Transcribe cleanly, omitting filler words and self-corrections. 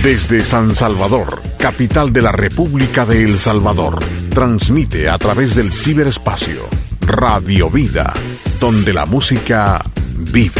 Desde San Salvador, capital de la República de El Salvador, transmite a través del ciberespacio Radio Vida, donde la música vive.